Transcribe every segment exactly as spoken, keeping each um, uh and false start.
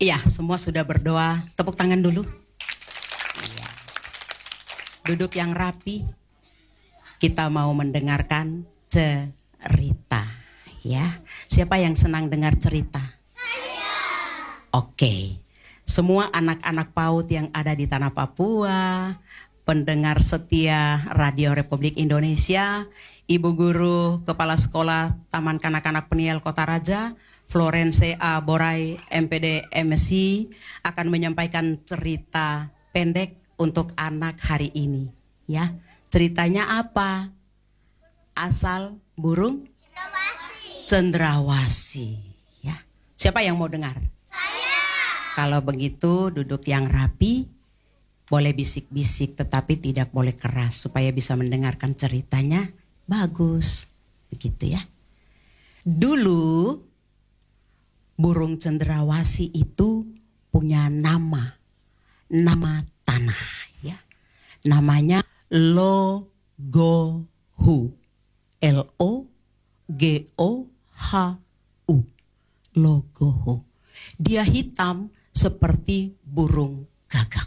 Iya, semua sudah berdoa. Tepuk tangan dulu. Iya. Duduk yang rapi. Kita mau mendengarkan cerita. Ya, siapa yang senang dengar cerita? Saya. Oke. Semua anak-anak PAUD yang ada di tanah Papua, pendengar setia Radio Republik Indonesia, Ibu Guru Kepala Sekolah Taman Kanak-Kanak Peniel Kota Raja, Florence A. Borai, M P D M S I, akan menyampaikan cerita pendek untuk anak hari ini. Ya, ceritanya apa? Asal burung Cendrawasih. cendrawasih. Ya, siapa yang mau dengar? Saya. Kalau begitu duduk yang rapi, boleh bisik-bisik tetapi tidak boleh keras supaya bisa mendengarkan ceritanya bagus. Begitu ya. Dulu burung cendrawasih itu punya nama, nama tanah ya. Namanya Logohu. L O G O H U. Logohu. Dia hitam seperti burung gagak.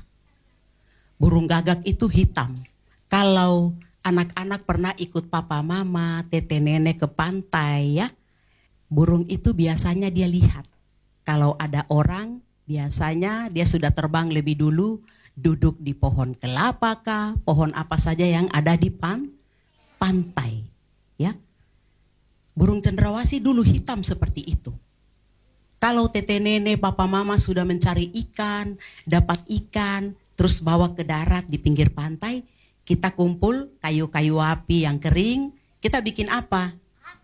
Burung gagak itu hitam. Kalau anak-anak pernah ikut papa mama, tete nenek ke pantai ya, burung itu biasanya dia lihat. Kalau ada orang, biasanya dia sudah terbang lebih dulu, duduk di pohon kelapa kah, pohon apa saja yang ada di pan, pantai. Ya, burung cendrawasih dulu hitam seperti itu. Kalau tete nenek, papa mama sudah mencari ikan, dapat ikan, terus bawa ke darat di pinggir pantai, kita kumpul kayu-kayu api yang kering, kita bikin apa?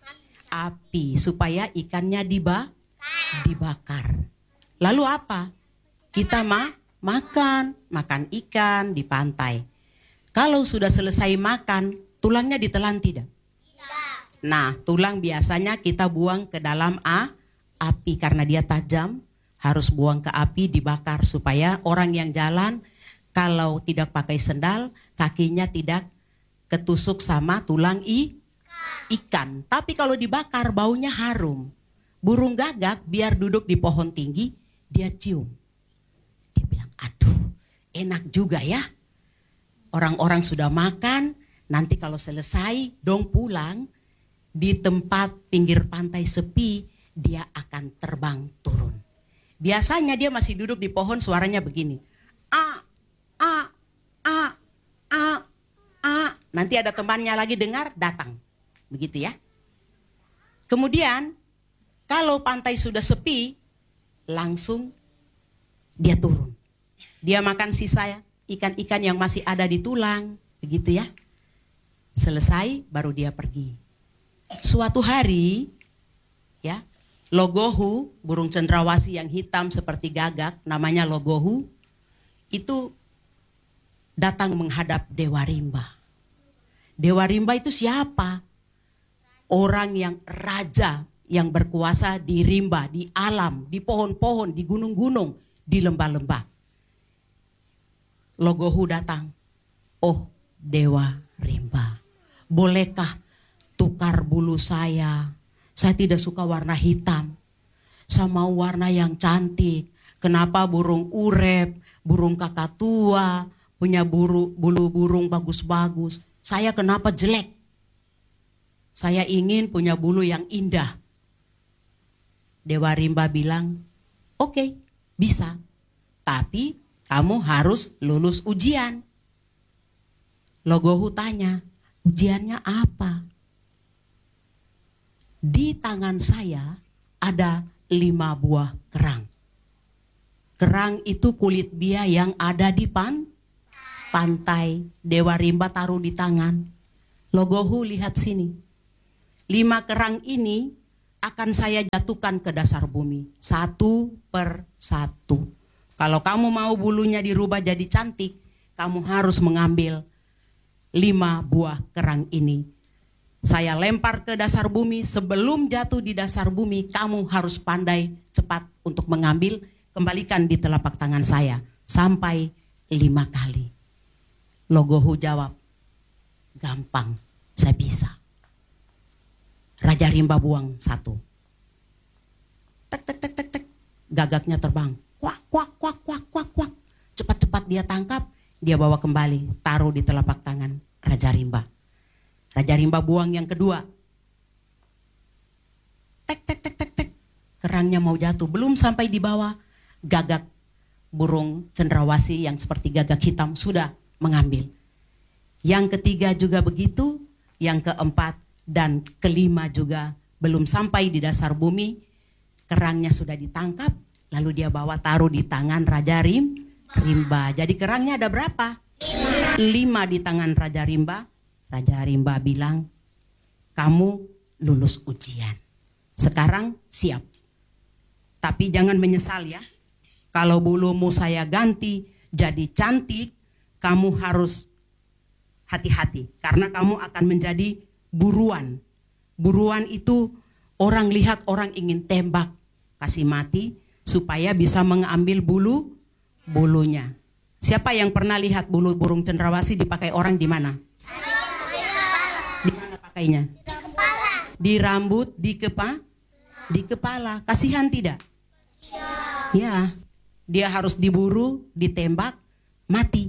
Api, supaya ikannya diba, dibakar. Lalu apa? Kita ma, makan, makan ikan di pantai. Kalau sudah selesai makan, tulangnya ditelan tidak? Nah, tulang biasanya kita buang ke dalam a, api karena dia tajam, harus buang ke api dibakar supaya orang yang jalan kalau tidak pakai sendal, kakinya tidak ketusuk sama tulang i, ikan. Tapi kalau dibakar baunya harum. Burung gagak biar duduk di pohon tinggi, dia cium. Dia bilang, aduh enak juga ya. Orang-orang sudah makan, nanti kalau selesai dong pulang, di tempat pinggir pantai sepi, dia akan terbang turun. Biasanya dia masih duduk di pohon, suaranya begini. A, a, a, a, a. Nanti ada temannya lagi dengar, datang. Begitu ya. Kemudian, kalau pantai sudah sepi, langsung dia turun. Dia makan sisa ikan-ikan yang masih ada di tulang. Begitu ya. Selesai, baru dia pergi. Suatu hari, ya, Logohu, burung cendrawasih yang hitam seperti gagak, namanya Logohu, itu datang menghadap Dewa Rimba. Dewa Rimba itu siapa? Orang yang raja yang berkuasa di rimba, di alam, di pohon-pohon, di gunung-gunung, di lembah-lembah. Logohu datang. Oh, Dewa Rimba, bolehkah tukar bulu saya? Saya tidak suka warna hitam. Saya mau warna yang cantik. Kenapa burung urep, burung kakatua, punya bulu, bulu burung bagus-bagus. Saya kenapa jelek? Saya ingin punya bulu yang indah. Dewa Rimba bilang, oke, okay, bisa. Tapi kamu harus lulus ujian. Logohu tanya, ujiannya apa? Di tangan saya ada lima buah kerang. Kerang itu kulit bia yang ada di pan, pantai. Dewa Rimba taruh di tangan. Logohu lihat sini. Lima kerang ini akan saya jatuhkan ke dasar bumi. Satu per satu. Kalau kamu mau bulunya dirubah jadi cantik, kamu harus mengambil lima buah kerang ini. Saya lempar ke dasar bumi, sebelum jatuh di dasar bumi, kamu harus pandai cepat untuk mengambil, kembalikan di telapak tangan saya. Sampai lima kali. Logohu jawab, gampang, saya bisa. Raja Rimba buang satu. Tek tek tek tek tek, gagaknya terbang. kuak, kuak, kuak, kuak, kuak, kuak. Cepat-cepat dia tangkap, dia bawa kembali, taruh di telapak tangan Raja Rimba. Raja Rimba buang yang kedua. Tek, tek, tek, tek, tek. Kerangnya mau jatuh, belum sampai di bawah, gagak burung cendrawasih yang seperti gagak hitam sudah mengambil. Yang ketiga juga begitu, yang keempat dan kelima juga belum sampai di dasar bumi, kerangnya sudah ditangkap, lalu dia bawa taruh di tangan Raja Rim, Rimba. Jadi kerangnya ada berapa? Lima. Lima di tangan Raja Rimba. Raja Rimba bilang, kamu lulus ujian. Sekarang siap. Tapi jangan menyesal ya. Kalau bulumu saya ganti jadi cantik, kamu harus hati-hati. Karena kamu akan menjadi buruan. Buruan itu orang lihat orang ingin tembak, kasih mati, supaya bisa mengambil bulu bulunya. Siapa yang pernah lihat bulu burung cendrawasih dipakai orang di mana? Di mana pakainya? Di kepala. Di rambut, di kepa, di kepala. Kasihan tidak? Ya, dia harus diburu, ditembak, mati.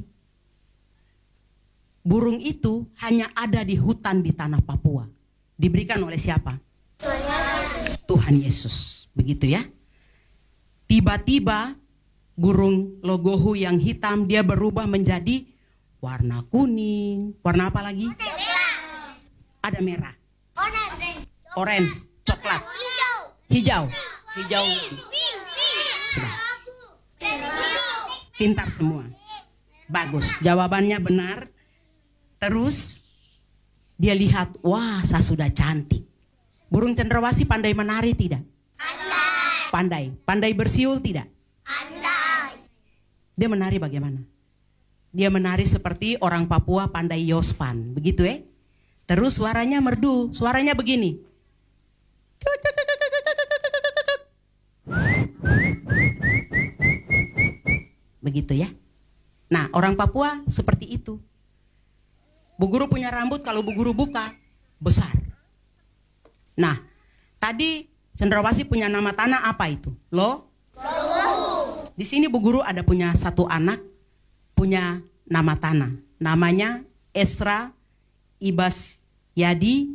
Burung itu hanya ada di hutan di tanah Papua. Diberikan oleh siapa? Tuhan Yesus. Begitu ya. Tiba-tiba burung logohu yang hitam dia berubah menjadi warna kuning. Warna apa lagi? Ada merah. Orange, coklat, hijau, hijau. Sudah. Pintar semua. Bagus, jawabannya benar. Terus dia lihat, wah saya sudah cantik. Burung cendrawasih pandai menari tidak? Pandai. Pandai. Pandai bersiul tidak? Pandai. Dia menari bagaimana? Dia menari seperti orang Papua pandai yospan. Begitu ya? Terus suaranya merdu. Suaranya begini. Begitu ya? Nah, orang Papua seperti itu. Bu Guru punya rambut, kalau Bu Guru buka, besar. Nah, tadi cendrawasih punya nama tanah apa itu? Lo? Di sini Bu Guru ada punya satu anak, punya nama tanah. Namanya Esra Ibas Yadi,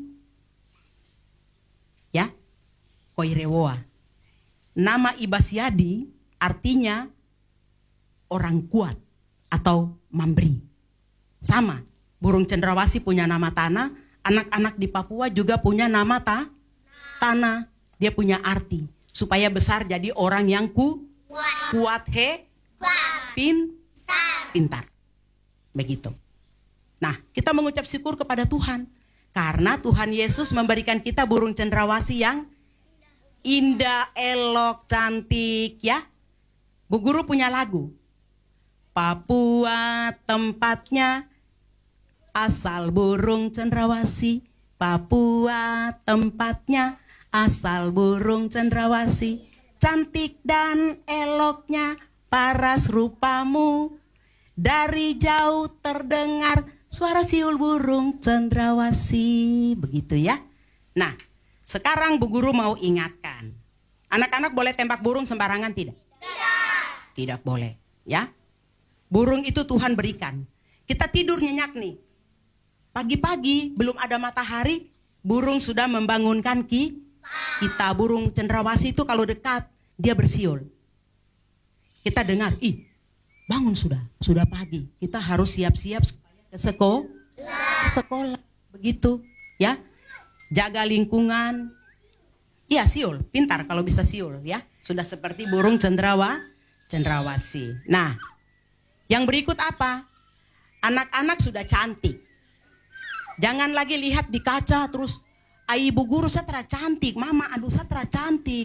ya, Koirewoa. Nama Ibas Yadi artinya orang kuat atau mambri. Sama. Burung cendrawasih punya nama tanah, anak-anak di Papua juga punya nama ta, tanah. Dia punya arti supaya besar jadi orang yang ku, kuat, he, pin, pintar. Begitu. Nah, kita mengucap syukur kepada Tuhan karena Tuhan Yesus memberikan kita burung cendrawasih yang indah, elok, cantik ya. Bu Guru punya lagu. Papua tempatnya asal burung cendrawasih, Papua tempatnya asal burung cendrawasih. Cantik dan eloknya paras rupamu, dari jauh terdengar suara siul burung cendrawasih. Begitu ya. Nah, sekarang Bu Guru mau ingatkan. Anak-anak boleh tembak burung sembarangan tidak? Tidak. Tidak boleh ya. Burung itu Tuhan berikan. Kita tidur nyenyak nih. Pagi-pagi belum ada matahari, burung sudah membangunkan ki, kita. Burung cendrawasih itu kalau dekat dia bersiul. Kita dengar, ih bangun sudah, sudah pagi. Kita harus siap-siap ke sekolah, ke sekolah, begitu ya. Jaga lingkungan. Iya siul, pintar kalau bisa siul ya. Sudah seperti burung cendrawa, cendrawasih. Nah, yang berikut apa? Anak-anak sudah cantik. Jangan lagi lihat di kaca terus, ai Bu Guru saya terlalu cantik, mama aduh saya terlalu cantik.